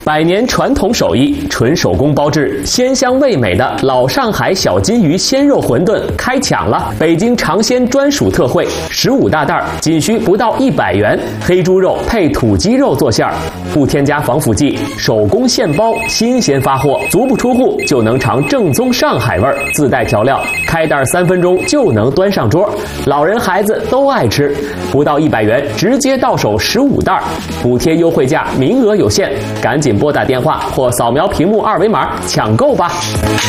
百年传统手艺，纯手工包制，鲜香味美的老上海小金鱼鲜肉馄饨开抢了！北京尝鲜专属特惠，15大袋，仅需不到100元。黑猪肉配土鸡肉做馅儿，不添加防腐剂，手工现包，新鲜发货，足不出户就能尝正宗上海味儿，自带调料，开袋3分钟就能端上桌，老人孩子都爱吃。不到100元，直接到手15袋，补贴优惠价，名额有限，赶紧拨打电话或扫描屏幕2维码抢购吧。